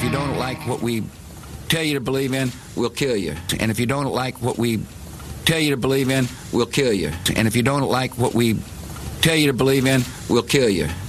you don't like what we tell you to believe in, we'll kill you. And if you don't like what we tell you to believe in, we'll kill you. And if you don't like what we tell you to believe in, we'll kill you.